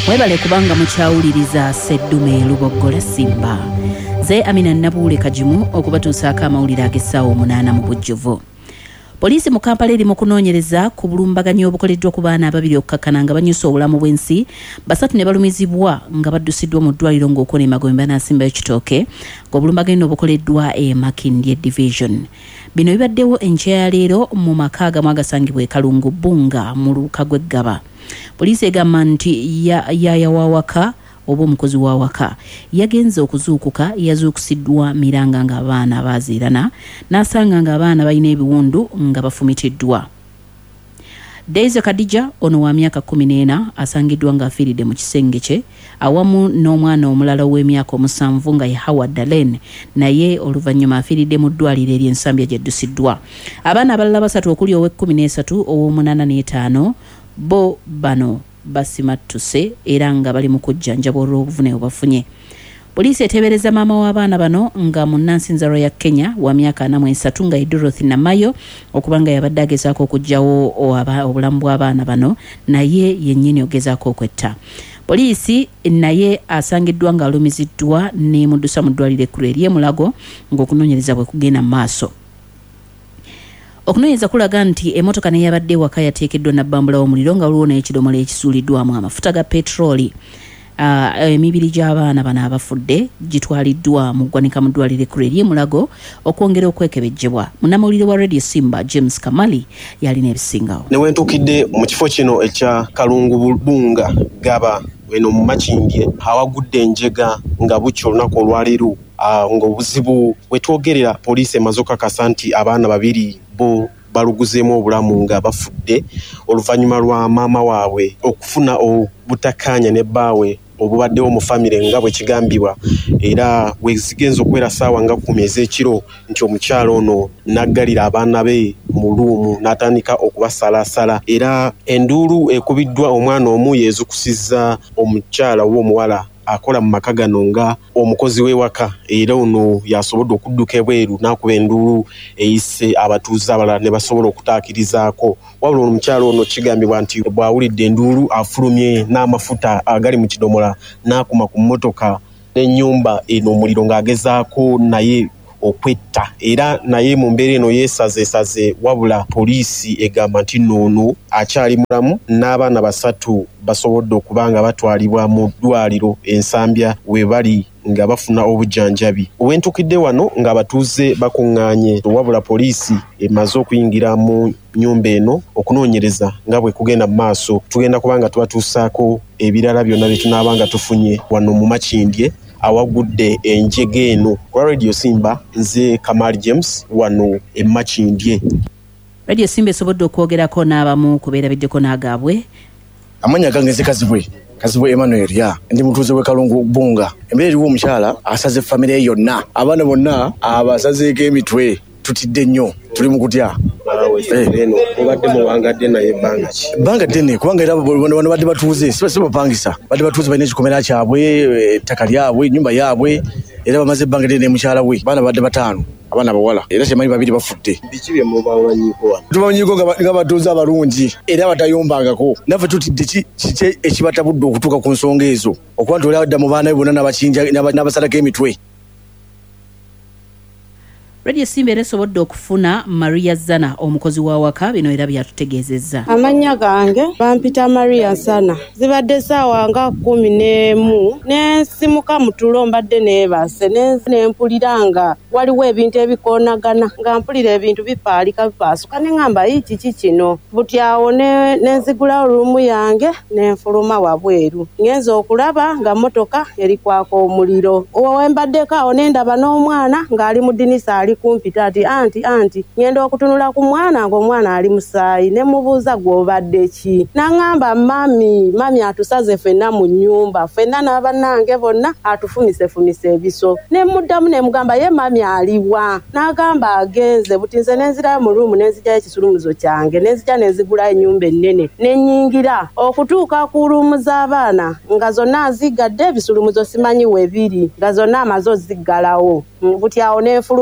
Mwebale kubanga mukyawuliriza Sseddume Luboggola Simba. Ze Amina Nabuule Kajimu okubatuusaako amawulire ag'essaawa 8 mu bujjuvu. Poliisi mu Kampala eri mu kunoonyereza ku bulumbaganyi obukoleddwa ku baana ababiri okukakkana nga banyusa obulamu bw'ensi, basatu ne balumizibwa nga baddusiddwa mu ddwaliro ng'okona Magombe n'asimbayo kitooke ng'obulumbaganyi obukoleddwa e Makindye Division. Bino bibaddewo enkya ya leero mu maka agamu agasangibwa e Kalungu Bunga mu luka gw'Eggaba. Poliisi egamba nti yaaya wawaka oba omukozi wa waka yagenze okuzuukuka yazuukusiddwa miranga ng'abaana baziirana n'asanga ng'abaana balina ebiwundu nga bafumitiddwa. Daisy Kadija ono wa myaka 14 asangiddwa ng'afiiridde mu kisenge kye awamu n'omwana omulala w'emyaka 7 nga ye Howard Allen naye oluvannyuma afiiridde mu ddwaliro ery'ensambya gy'eddusiddwa. Abaana abalala basatu okuli ow'e13 ow'omunana n'etaano bo bano basimattuse era nga bali mu kujjanjaba olw'obuvune obafunye. Poliisi eteebereza maama w'abaana bano nga munnansinzalwa ya Kenya wa myaka 43 nga Dorothy Namayo okubanga yabadde agezaako okuggyawo obulamu bw'abaana bano naye yennyini ogezaako okwetta. Poliisi naye asangiddwa ng'alumiziddwa n'emuddusa mu ddwaliro ekkulu ery'e Mulago ng'okunoonyereza bwe kugenda mu maaso. Okunoonyereza kulaga nti emmotoka neyabadde waka yateekeddwa nabbambula w'omuliro nga waliwo n'ekidomola ekisuuliddwamu amafuta ga petroli. Emibiri gy'abaana bano abafudde gitwaliddwa mu ggwanika mu ddwaliro ekkulu ery'e Mulago okwongera okwekebejjebwa. Munnamawulire wa Radio Simba James Kamali yalina ebisingawo. Ne wentukidde mu kifo kino ekya Kalungu Bunga Gaba weno mu Makindye awagudde enjega nga bukyo olunaku olwaleero ng'obuzibu bwetwogerera poliisi emaze okukakasa nti abaana babiri bo baluguzeemu obulamu nga bafudde oluvannyuma lwa maama waabwe okufuna obutakkaanya ne bbaawe obubaddewo mu famire nga bwe kigambibwa era wezigenza okwera ssaawa nga 10 ez'ekiro nti omukyalo ono n'aggalira abaana be mu luumu n'atandika okubasalaasala era enduulu ekubiddwa omwana omu yeezukusizza omukyala w'omuwala akola mu maka gano nga omukozi w'ewaka era ono yasobodde okudduka ebweru n'akuba enduulu eyise abatuuze abalala ne basobola okutaakirizaako. Wabula omukyalo ono kigambibwa nti bw'awulidde enduulu afulumye n'amafuta agali mu kidomola n'akuma ku mmotoka n'ennyumba eno omuliro ng'agezaako naye okwetta era naye mu mbeera eno yeesazeesaze wabula poliisi egamba nti noono akyali mulamu n'abaana basatu basobodde okubanga batwalibwa mu ddwaliro ensambya we bali nga bafuna obujjanjabi. Wentukidde wano ng'abatuuze bakuŋŋaanye wabula poliisi emaze okuyingira mu nnyumba eno okunoonyereza nga bwe kugenda mu maaso. Tugenda kubanga tubatuusaako ebirala byonna bye tunaabanga tufunye wano mu Makindye awagudde enjega eno. Kwa Radio Simba nze Kamali James wano e Makindye. Radio Simba esobodde okwogerako n'abamu kubeerabiddeko n'agaabwe. Amanya gange Kazibwe Emmanuel ndi mutuuze w'e Kalungu Bunga. Embeera eriwo omukyala asaze famire yonna, abaana bonna abasazeeko emitwe. Tutidde nnyo, tuli mu kutya. Eno obadde muwangadde naye ebbanga ki? Ebbanga ddene kubanga era bano badde batuuze si bapangisa, badde batuuze balina ekikomera kyabwe, ettaka lyabwe, ennyumba yaabwe era bamaze ebbanga ddene mukyala we. Baana badde 5 abaana abawala era kyemanyi 2 bafudde. Biki bye mubawanyiiko wano? Tubawanyiiko nga batuuze abalungi era batayombangako. Naffe tutidde kiki ekibatabudde okutuuka ku nsonga ezo okuba nti oli adda mu baana be bonna n'abakinja n'abasalako emitwe. Radio Simba esobodde okufuna Maria Zana omukozi wa waka bino era byatutegeezezza. Amanya gange bampita Maria Zana. Zibadde ssaawa nga 11 n'esimuka mu tulo mbadde neebase n'empulira waliwo ebintu ebikoonagana nga mpulira ebintu bipaalika bipaasuka ne ngamba kiki kino. Butyawo n'enzigula olumu yange n'enfuluma wabweru. Ngenza okulaba nga mmotoka eri kwaka omuliro. Owembaddeko awo n'endaba n'omwana ng'ali mu ddinisa ali kumpita ati anti ngenda okutunula ku mwana ng'omwana ali musaayi ne mubuuza gw'obadde ki. N'angamba mami atusaze ffenna mu nnyumba ffenna n'abannange bonna atufumise ebiso. Ne muddamu ne mugamba ye mami aliwa. N'agamba agenze buti nze nenzirayo mu ruumu nenzigyayo ekisulumuzo kyange nenzija nenzigulayo ennyumba ennene n'ennyingira okutuuka ku ruumu z'abaana nga zonna azigadde ebisulumuzo simanyi webiri nga zonna amaze oziggalawo. Buti awo n'enfuluma wabwe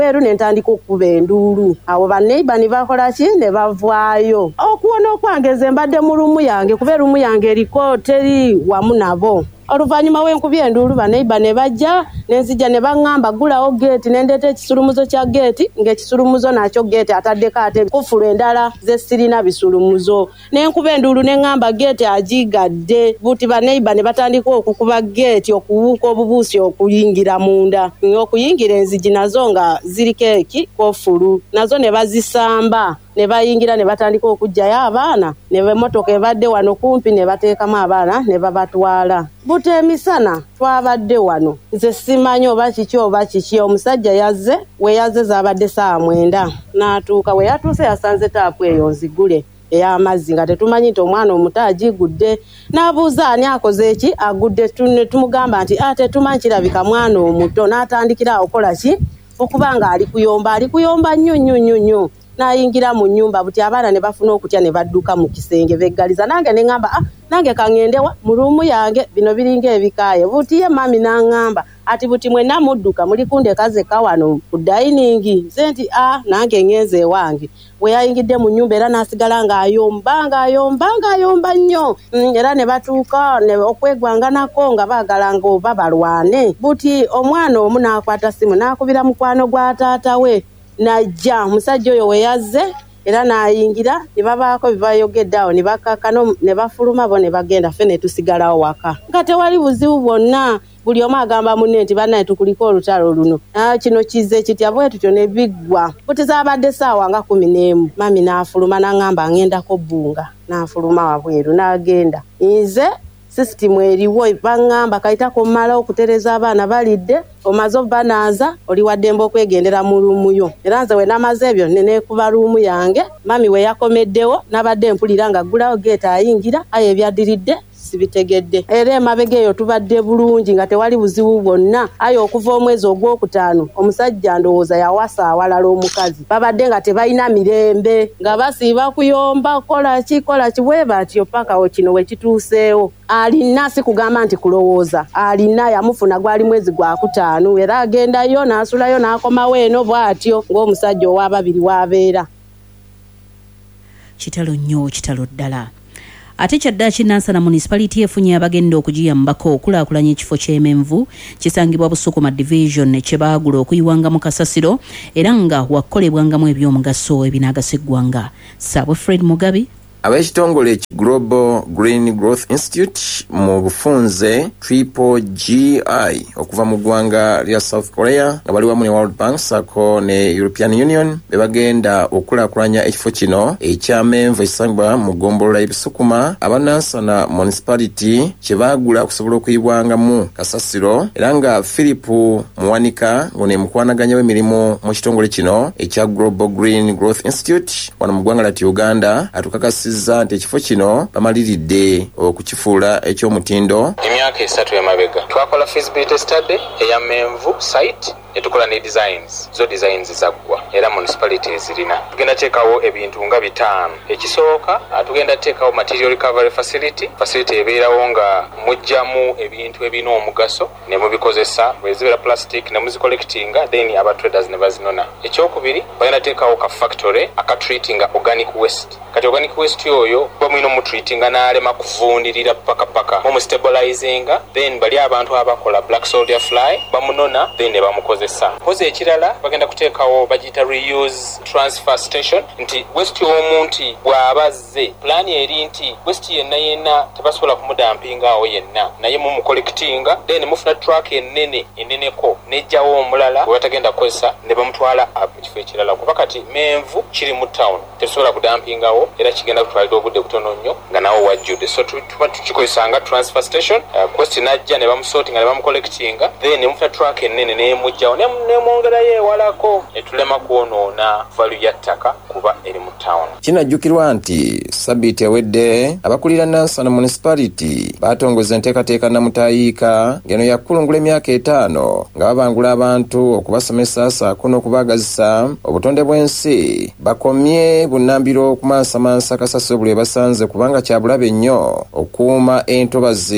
wabweru ne ntandika okukuba enduulu. Awo banneiba ne bakola ki ne bavaayo. Okuwona okwangeze mbadde mu lumu yange kuba erumu yange eriko teri wamu nabo. Oluvannyuma w'enkubye enduulu banneiba ne bajja n'enzija ne baŋŋamba gulawo geeti ne ndeeta ekisulumuzo kya geeti ng'ekisulumuzo nakyo geeti ataddeko ate kufulu endala ze sirina bisulumuzo. N'enkuba enduulu ne ŋŋamba geeti agigadde. Buti banneiba ne batandika okukuba geeti okubuuka obubuusi okuyingira munda. Okuyingira enzigi nazo nga ziriko kofulu nazo ne bazisamba. Ne bayingira ne batandika okujjayo abaana ne b'emmotoka ebadde wano kumpi ne bateekamu abaana ne babatwala. Buti emisana twabadde wano nze simanyi oba kiki omusajja yazze we yazze zaabadde 9:00 n'atuuka we yatuuse yasanze taapu eyo nzigule ey'amazzi nga tetumanyi nti omwana omuto agigudde. N'abuuza ani akoze eki agudde tumugamba nti tetumanyi kirabika mwana omuto. N'atandikira okukola ki okuba nga ali kuyomba nnyo. N'ayingira mu nnyumba buti abaana ne bafuna okutya ne badduka mu kisenge beggaliza. Nange ne ŋŋamba nange kaŋŋende mu luumu yange bino biringa ebikaaye. Buti ye mami n'aŋŋamba ati buti mwenna mudduka muli kundeka zekka wano ku dayiningi. Nze nti nange ŋŋenze ewange. We yayingidde mu nnyumba era n'asigala ng'ayomba nnyo. Era ne batuuka okwegwanganako nga baagala ng'oba balwane. Buti omwana omu n'akwata simu n'akubira mukwano gwa taata we. Najja omusajja oyo we yazze era n'ayingira ne babaako bibayogedde awo ne bakakkano ne bafuluma bo ne bagenda ffe ne tusigalawo waka nga tewali buzibu bwonna. Buli omu agamba munne nti bannaye tukuliko olutalo luno kino kizze kitya bwe tutyo ne biggwa. Buti zaabadde ssaawa nga 11 mami n'afuluma n'aŋŋamba ŋŋendako bbunga n'afuluma wabweru n'agenda. Nze sisitimu eriwo baŋŋamba kayitako mmala okutereza abaana balidde omaze banaaza oli waddembe okwegendera mu luumuyo. Era nze we namaze ebyo neneekuba luumu yange mami we yakomeddewo nabadde mpulira nga gulawo geeta ayingira aye ebyaddiridde sibitegedde. Era emabega eyo tubadde bulungi nga tewali buzibu bwonna. Aye okuva omwezi ogwokutaano omusajja ndowooza yawasa awalala omukazi babadde nga tebalina mirembe nga basiiba kuyomba kola ki bwe batyo paka kino we kituuseewo. Alina si kugamba nti kulowooza alina yamufuna gwali mwezi gwa kutaano era agendayo n'asulayo n'akomawo eno bw'atyo ng'omusajja ow'ababiri w'abeera. Kitalo nnyo kitalo ddala. Ate Kyaddaaki Nansana municipality efunye abagenda okugiyambako okulaakulanya ekifo ky'Emenvu kisangibwa Busukuma division kye baagula okuyiwanga mu kasasiro era nga wakolebwangamu ebyomugaso ebinaagasa eggwanga. Saabwe Fred Mugabi ab'ekitongole Global Green Growth Institute mu bufunze GI okuva mu ggwanga lya South Korea nga bali wamu ne World Bank sako ne European Union bebagenda okulaakulanya ekifo kino eky'Amenvu ekisangibwa mu ggombolola y'Ebusukuma abanansana municipality kye baagula okusobola okuyibwangamu kasasiro era nga Philip Muwanika ng'one mukwanaganya w'emirimu mu kitongole kino ekya Global Green Growth Institute wano mu ggwanga lya Uganda atukakasizza nti ekifo kino bamaliridde okukifuula eky'omutindo. Emyaka 3 y'amabega twakola feasibility study eya Menvu site netukola ne designs zaggwa era municipality ezirina. Tugenda teekawo ebintu nga 5. Ekisooka tugenda teekawo material recovery facility ebeerawo nga mujjamu ebintu ebina omugaso ne mubikozesa bwezibeera plastic ne muzicollectinga then aba traders ne bazinona. Ekyokubiri bagenda teekawo ka factory akatreatinga organic waste. Kati organic waste oyo bamwino mutreatinga n'alema kuvundirira paka mumustabilizinga then bali abantu abakola black soldier fly bamunona then ne bamukozesa. Koze ekirala bagenda kuteekawo bagita reuse transfer station nti waste y'omuntu bw'abazze plan eri nti waste yenna tebasobola kumudampinga awo yenna naye mumucollectinga then mufuna truck enneneko nejjawo omulala we batagenda kukozesa ne bamutwala mu kifo ekirala kuba kati Menvu kiri mu town tesobola kudampingawo era kigenda kutwalira obudde butono nnyo nga nawo wajjudde so tuba tukikozesanga transfer station question najja ne bamusortinga ne bamucollectinga then mufuna truck ennene nemujjawo nemwongerayo ewalako netulema kwonoona value ya ttaka kuba eri mu town. Kinajjukirwa nti sabbiiti ewedde abakulira Nansana municipality batongoza enteekateeka namutayiika ngeno yakulungula emyaka 5 nga babangula abantu okubasomesa saako n'okubaagazisa obutonde bw'ensi bakomye bunnambiro okumansamansa kasasiro buli basanze kubanga kyabulabe nnyo okuuma entobazi nga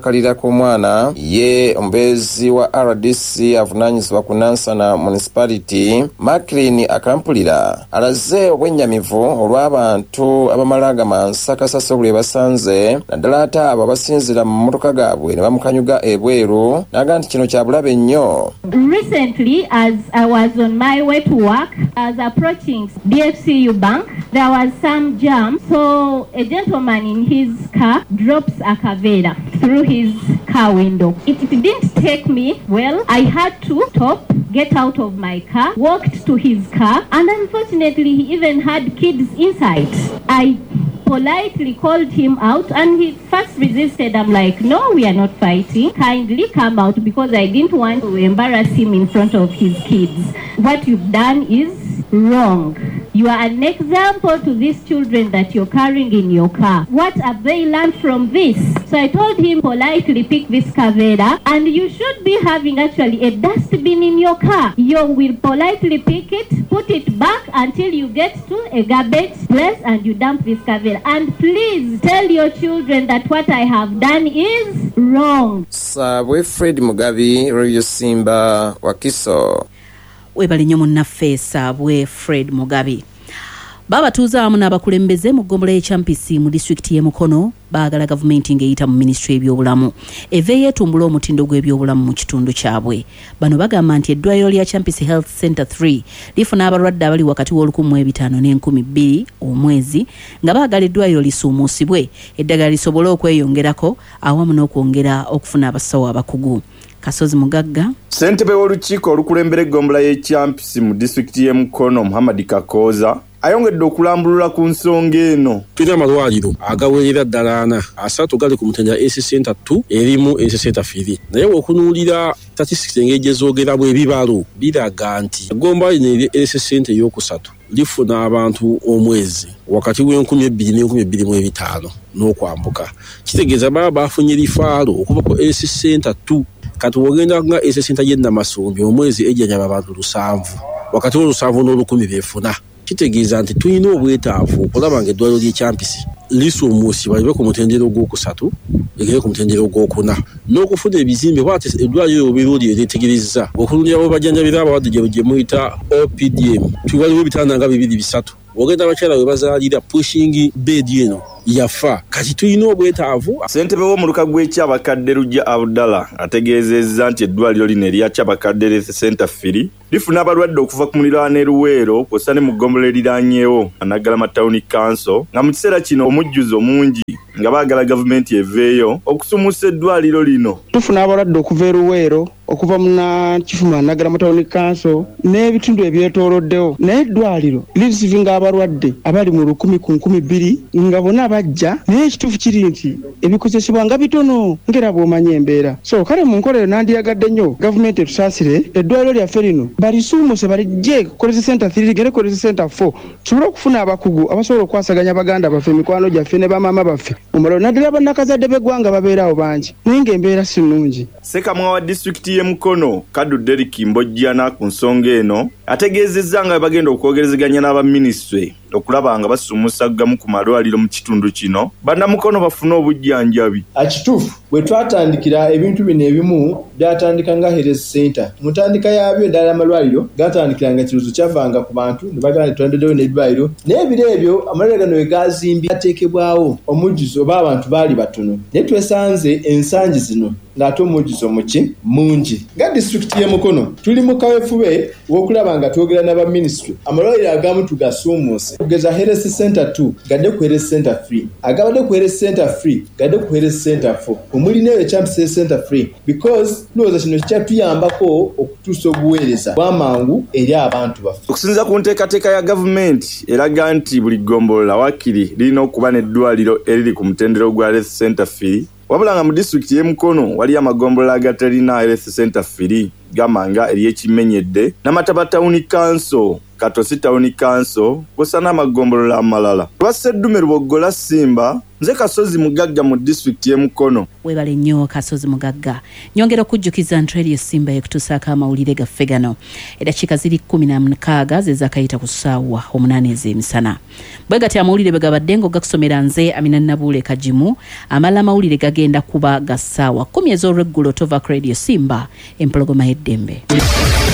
okutakalira k'omwana ye omubeezi wa RDC avunanyizibwa ku Nansana Municipality Maclean Akampulira alaze obwennyamivu olw'abantu abamala gamansa kasasa bwe basanze naddala ate abo abasinzira mu mmotoka gaabwe ne bamukanyuga ebweru n'aga nti kino kya bulabe nnyo. Recently, as I was on my way to work, I was approaching DFCU Bank. There was some jam, so a gentleman in his car drops a Kavera through his car window. It didn't take me well. I had to stop, get out of my car, walked to his car, and unfortunately he even had kids inside. I politely called him out and he first resisted. I'm like, no, we are not fighting. Kindly come out, because I didn't want to embarrass him in front of his kids. What you've done is wrong. You are an example to these children that you're carrying in your car. What have they learned from this? So I told him politely, pick this Kavera, and you should be having actually a dustbin in your car. You will politely pick it, put it back until you get to a garbage place and you dump this Kavera. And please tell your children that what I have done is wrong. Sabwe Fred Mugabi, Radio Simba, Wakiso. Webali nnyo munnaffe Saabwe Fred Mugabi. Babatuuza awamu n'abakulembeze mu ggombolola y'ekyampisi mu disitulikiti y'e Mukono baagala gavumenti ng'eyita mu minisitule y'ebyobulamu eve yeetumbula omutindo gw'ebyobulamu mu kitundu kyabwe. Bano bagamba nti eddwaliro lya Kyampisi Health Center 3 lifuna abalwadde abali wakati w'Olukumi ne 1200 omwezi, nga baagala eddwaliro lisuumuusibwe eddagala lisobole okweyongerako awamu n'okwongera okufuna abasawo abakugu. Kasozi Mugagga. Ssentebe w'olukiiko olukulembera eggombolola y'Ekyampisi mu disitulikiti y'e Mukono Muhammad Kakoza ayongedde okulambulula ku nsonga eno. Tulina amalwaliro agawerera ddala 4, 3 gali ku mutendera AC Center 2 erimu AC Center 3. Naye bw'okunuulira statistics engeri ezoogeramu ebibalo biraga nti eggombolola lino eri AC Center ey'okusatu lifuna abantu omwezi wakati w'12,000 ne 12,500 n'okwambuka. Kitegeeza baba bafunye lifaalo okuva ku AC Center 2 kati wogenda nga AC Center y'e Namasumbi omwezi ejjanyaba abantu 700 wakati w'700 n'olukumi beefuna. Kitegeeza nti tulina obwetaavu okulaba ng'eddwaliro ly'Ekyampisi lisuumuusibwa libe ku mutendera ogwokusatu ligere ku mutendera ogwokuna n'okufuna ebizimbe bw'ate eddwaliro obiruuli eryetegereza okulungira abo bajjanjabira abalwadde gye muyita OPDM tubaliwo ebitanda nga 2-3 ogenda abakyala we bazaalira pushing bed eno yafa kati tulina obwetaavu. Ssentebe w'omuluka gw'ekyabakadde Rujja Abdallah ategeezezza nti eddwaliro lino erya Kyabakadde Health Center 3 lifuna abalwadde okuva ku muliraano e Luweero kw'ossa ne mu ggombolola eriraanyeewo Naggalama Town Council, nga mu kiseera kino omujjuzo mungi nga baagala gavumenti eveeyo okusumuusa eddwaliro lino. Tufuna abalwadde okuva e Luweero okuva mu Kifuma Naggalama Town Council n'ebitundu ebyetooloddewo, naye eddwaliro lirisivinga abalwadde abali mu 1,000 ku 2,000 nga bonna bajja, naye ekituufu kiri nti ebikozesebwa nga bitono ngera bw'omanya embeera. So kale mu nkola eyo nandiyagadde nnyo gavumenti etusaasire eddwaliro lyaffe lino balisuumuse balijje College Center 3 ligere College Center 4 tusobole okufuna abakugu abasobola okwasaganya baganda baffe emikwano gyaffe ne bamaama baffe omuliro naddala bannakazadde b'eggwanga babeerawo bangi naye ng'embeera si nnungi. Ssekamwa wa disitulikiti y'e Mukono Kaddu Derrick Mbojjana ku nsonga eno ategeezezza nga bagenda okwogerezeganya n'abaminisitule okulaba nga basumuusa gamu ku malwaliro mu kitundu kino bannamukono bafune obujjanjabi. Akituufu bwe twatandikira ebintu bino ebimu byatandika nga Health Center. Mu ntandika yaabyo ddala amalwaliro gatandikira nga kiruzo kyavanga ku bantu ne bagamba nti twandeddewo n'eddwaliro, naye ebiro ebyo amalwaliro gano we gaazimbi gateekebwawo omujjuzo oba abantu baali batono, naye twesanze ensangi zino ng'ate omujjuzo mungi. Nga disitulikiti y'e Mukono tuli mu kaweefube w'okulaba nga twogera n'abaminisitule amalwaliro agamu tugasuumuuse kugeza Health Center 2 gadde ku Health Center 3, agabadde ku Health Center 3 gadde ku Health Center 4 omuli neyo Kyampisi Center 3 because tulowooza kino kyatuyambako okutuusa obuweereza bw'amangu eri abantu baffe. Okusinziira ku nteekateeka ya gavumenti eraga nti buli ggombolola waakiri lirina okuba n'eddwaliro eriri ku mutendera gwa Health Center 3, wabula nga mu disitulikiti y'e Mukono waliyo amagombolola agatalina Health Center 3 gamanga ery'Ekimenyedde n'Amataba Town Council Katosi Town Council kw'ossa n'amagombolola amalala. Lwa Sseddume Luboggola Simba nze Kasozi Mugagga mu district y'e Mukono. Webale nnyo Kasozi Mugagga. Nyongera okujjukiza nti Radio Simba ekutusaako amawulire gaffe gano. Eddakiika ziri 16 ze zakayita ku ssaawa 8 ez'emisana. Bwe gati amawulire bwe gabadde ng'ogakusomera nze Amina Nabuule Kajimu, amala amawulire gagenda kuba ga ssaawa 10 ez'olweggulo tova ku Radio Simba empologoma y'eddembe.